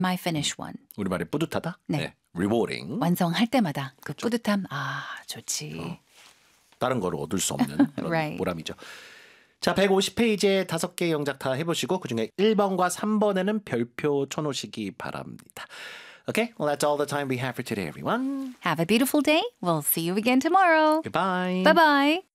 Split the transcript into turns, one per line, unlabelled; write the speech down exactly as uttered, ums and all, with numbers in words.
my finish one.
우리말에 뿌듯하다?
네.
rewarding.
완성할 때마다 그 뿌듯함. 아, 좋지.
어. 다른 거를 얻을 수 없는 그런
Right.
보람이죠. 자, 백오십 페이지에 다섯 개 영작 다 해보시고 그중에 일 번과 삼 번에는 별표 쳐놓으시기 바랍니다. Okay, well that's all the time we have for today, everyone.
Have a beautiful day. We'll see you again tomorrow.
Goodbye.
Bye-bye.